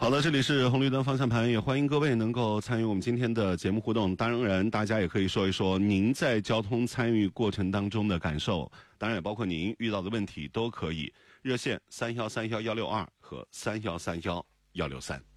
好的，这里是红绿灯方向盘，也欢迎各位能够参与我们今天的节目互动。当然，大家也可以说一说您在交通参与过程当中的感受，当然也包括您遇到的问题都可以。热线31311162和31311163。